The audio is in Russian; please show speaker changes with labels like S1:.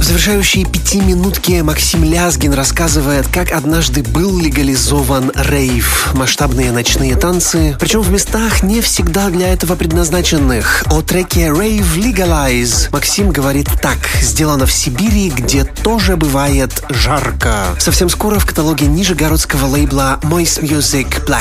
S1: В завершающей 5-минутке Максим Лязгин рассказывает, как однажды был легализован рейв. Масштабные ночные танцы, причем в местах не всегда для этого предназначенных. О треке Rave Legalize Максим говорит так: сделано в Сибири, где тоже бывает жарко. Совсем скоро в каталоге нижегородского лейбла Moist Music Black